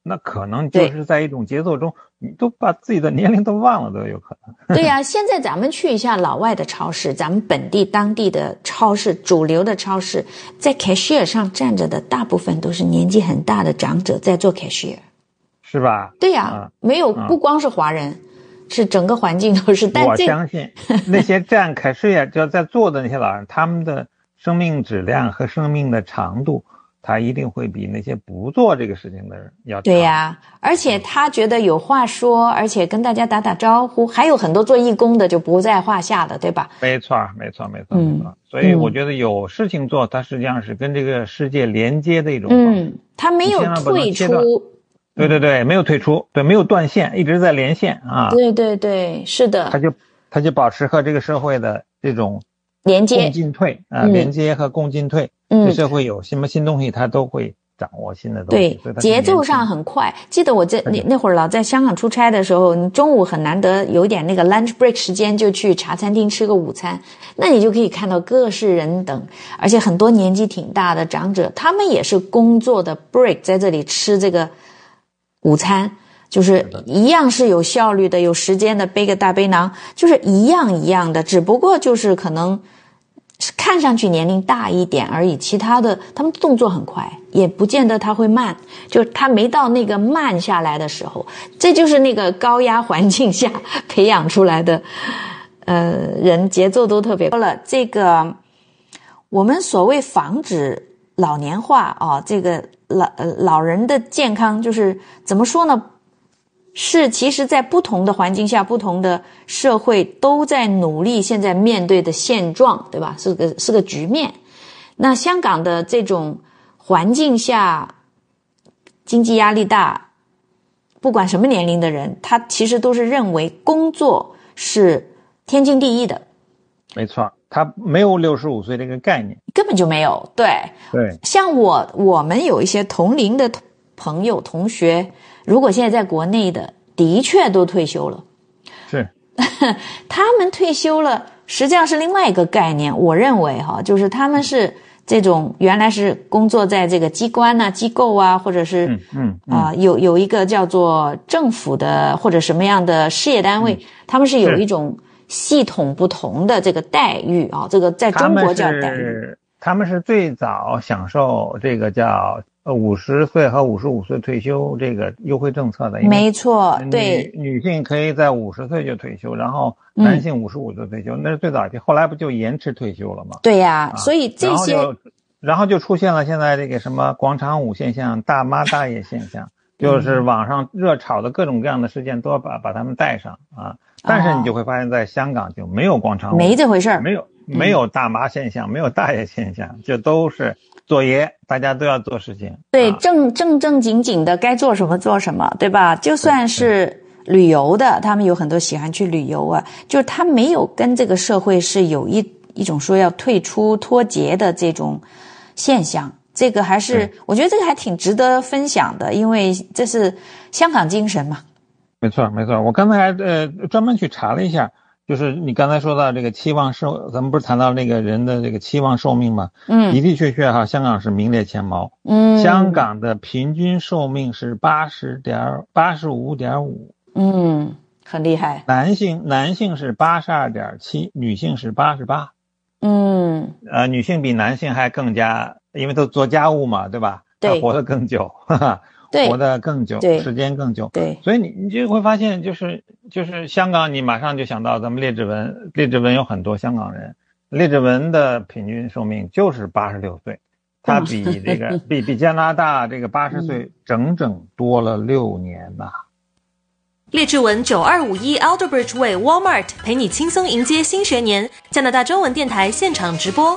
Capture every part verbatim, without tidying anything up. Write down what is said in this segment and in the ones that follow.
那可能就是在一种节奏中，你都把自己的年龄都忘了都有可能。 对呀、啊，现在咱们去一下老外的超市，咱们本地当地的超市，主流的超市，在 cashier 上站着的大部分都是年纪很大的长者在做 cashier， 是吧？ 对呀、啊嗯，没有，不光是华人。嗯，是整个环境都是，但我相信那些站凯事业就要在做的那些老人，他们的生命质量和生命的长度，他一定会比那些不做这个事情的人要长。 对呀、啊，而且他觉得有话说，而且跟大家打打招呼，还有很多做义工的就不在话下的，对吧？ 没错，没错，没错，没错。嗯、所以我觉得有事情做，它实际上是跟这个世界连接的一种方式。 嗯，他没有退出。 对对对，没有退出，对，没有断线，一直在连线啊。 对对对，是的。 他就他就保持和这个社会的这种连接、 共进退啊、嗯，连接和共进退。嗯，这社会有什么新东西，他都会掌握新的东西。 对，节奏上很快。记得我在那那会儿老在香港出差的时候，你中午很难得有一点那个 lunch break 时间，就去茶餐厅吃个午餐。那你就可以看到各式人等，而且很多年纪挺大的长者，他们也是工作的 break 在这里吃这个午餐，就是一样是有效率的，有时间的，背个大背囊，就是一样一样的，只不过就是可能看上去年龄大一点而已，其他的他们动作很快，也不见得他会慢，就是他没到那个慢下来的时候，这就是那个高压环境下培养出来的呃人，节奏都特别高了。这个我们所谓防止老年化啊，这个老老人的健康就是怎么说呢？是其实在不同的环境下，不同的社会都在努力现在面对的现状，对吧？是个是个局面。那香港的这种环境下，经济压力大，不管什么年龄的人，他其实都是认为工作是天经地义的。 没错，他没有六十五岁这个概念， 根本就没有。对对， 像我我们有一些同龄的朋友同学，如果现在在国内的，的确都退休了。 是他们退休了实际上是另外一个概念，我认为哈，就是他们是这种原来是工作在这个机关啊、机构啊，或者是嗯嗯啊、呃、有有一个叫做政府的或者什么样的事业单位，嗯、他们是有一种系统不同的这个待遇啊，这个在中国叫待遇。 他们是最早享受这个叫呃五十岁和五十五岁退休这个优惠政策的。 没错，对， 女性可以在五十岁就退休，然后男性五十五岁退休，嗯、那是最早期，后来不就延迟退休了吗？ 对呀、啊，所以这些然后就然后就出现了现在这个什么广场舞现象、大妈大爷现象，就是网上热炒的各种各样的事件都要把把他们带上啊。但是你就会发现在香港就没有广场舞， 没这回事儿， 没有没有大妈现象，嗯、没有大爷现象，就都是做爷，大家都要做事情。 对， 啊、 正正正经经的该做什么做什么，对吧？就算是旅游的，他们有很多喜欢去旅游啊，就是他没有跟这个社会是有一一种说要退出脱节的这种现象。这个还是我觉得这个还挺值得分享的，因为这是香港精神嘛。 没错没错，我刚才还呃专门去查了一下，就是你刚才说到这个期望寿，咱们不是谈到那个人的这个期望寿命吗？ 嗯， 的的确确哈，香港是名列前茅。 嗯， 香港的平均寿命是八十点八十五点五， 嗯，很厉害。 男性男性是八十二点七，女性是八十八。 嗯， 呃，女性比男性还更加，因为都做家务嘛，对吧？ 对， 活得更久，哈哈。 对， 活得更久， 对， 时间更久， 对， 所以你你就会发现，就是就是香港，你马上就想到咱们列治文，列治文有很多香港人，列治文的平均寿命就是八十六岁，他比这个、嗯、比比加拿大这个八十岁整整多了六年呐、啊。 列治文九二五一 Alderbridge Way Walmart 陪你轻松迎接新学年，加拿大中文电台现场直播。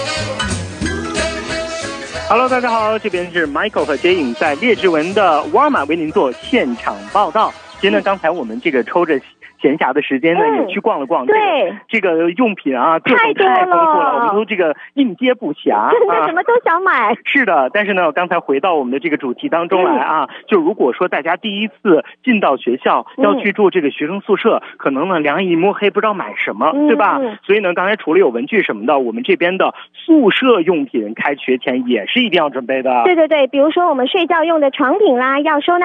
Hello， 大家好，这边是 Michael 和杰影在列治文的沃尔玛为您做现场报道。其实呢，刚才我们这个抽着闲暇的时间呢，嗯、也去逛了逛、这个， 对， 这个用品啊，各种太丰富了，我们都这个应接不暇， 真的什么都想买。 啊、是的，但是呢，刚才回到我们的这个主题当中来啊，嗯、就如果说大家第一次进到学校，嗯、要去住这个学生宿舍，可能呢两眼一摸黑，不知道买什么， 嗯、 对吧？所以呢，刚才除了有文具什么的，我们这边的宿舍用品开学前也是一定要准备的。 对对对，比如说我们睡觉用的床品啦，要收纳